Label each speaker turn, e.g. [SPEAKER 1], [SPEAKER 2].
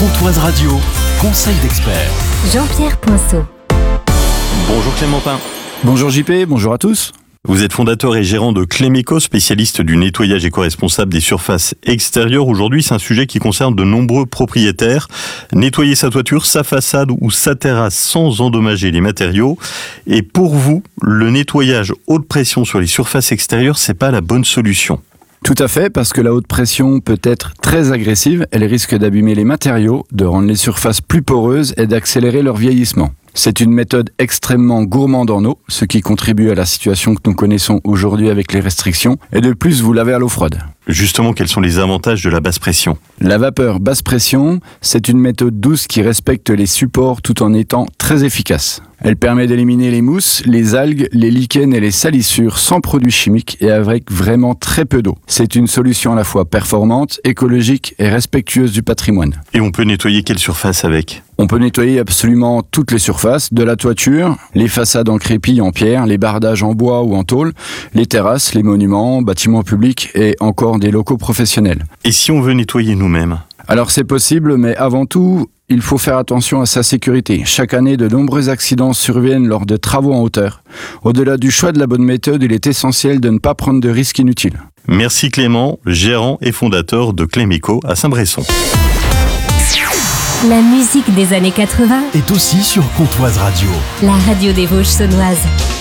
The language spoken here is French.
[SPEAKER 1] Comptoise Radio, conseil d'expert.
[SPEAKER 2] Jean-Pierre Poinceau.
[SPEAKER 3] Bonjour Clémentin.
[SPEAKER 4] Bonjour JP, bonjour à tous.
[SPEAKER 3] Vous êtes fondateur et gérant de Cléméco, spécialiste du nettoyage éco-responsable des surfaces extérieures. Aujourd'hui, c'est un sujet qui concerne de nombreux propriétaires. Nettoyer sa toiture, sa façade ou sa terrasse sans endommager les matériaux. Et pour vous, le nettoyage haute pression sur les surfaces extérieures, c'est pas la bonne solution.
[SPEAKER 4] Tout à fait, parce que la haute pression peut être très agressive. Elle risque d'abîmer les matériaux, de rendre les surfaces plus poreuses et d'accélérer leur vieillissement. C'est une méthode extrêmement gourmande en eau, ce qui contribue à la situation que nous connaissons aujourd'hui avec les restrictions. Et de plus, vous lavez à l'eau froide.
[SPEAKER 3] Justement, quels sont les avantages de la basse pression ?
[SPEAKER 4] La vapeur basse pression, c'est une méthode douce qui respecte les supports tout en étant très efficace. Elle permet d'éliminer les mousses, les algues, les lichens et les salissures sans produits chimiques et avec vraiment très peu d'eau. C'est une solution à la fois performante, écologique et respectueuse du patrimoine.
[SPEAKER 3] Et on peut nettoyer quelle surface avec ?
[SPEAKER 4] On peut nettoyer absolument toutes les surfaces, de la toiture, les façades en crépi, en pierre, les bardages en bois ou en tôle, les terrasses, les monuments, bâtiments publics et encore des locaux professionnels.
[SPEAKER 3] Et si on veut nettoyer nous-mêmes ?
[SPEAKER 4] Alors c'est possible, mais avant tout, il faut faire attention à sa sécurité. Chaque année, de nombreux accidents surviennent lors de travaux en hauteur. Au-delà du choix de la bonne méthode, il est essentiel de ne pas prendre de risques inutiles.
[SPEAKER 3] Merci Clément, gérant et fondateur de Cléméco à Saint-Bresson.
[SPEAKER 2] La musique des années 80,
[SPEAKER 1] Est aussi sur Comptoise Radio.
[SPEAKER 2] la radio des Vosges saunoises.